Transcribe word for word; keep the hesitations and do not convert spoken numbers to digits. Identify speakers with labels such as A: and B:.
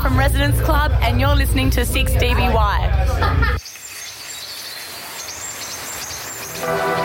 A: from Residence Club, and you're listening to six D B Y.